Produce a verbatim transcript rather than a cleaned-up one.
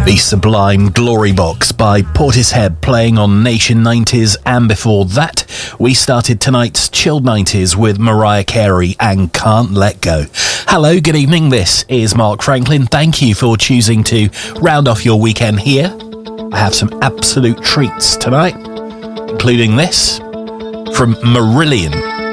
Sublime Glory Box by Portishead playing on Nation nineties, and before that we started tonight's chilled nineties with Mariah Carey and Can't Let Go. Hello, good evening, this is Mark Franklin. Thank you for choosing to round off your weekend here. I have some absolute treats tonight, including this from Marillion.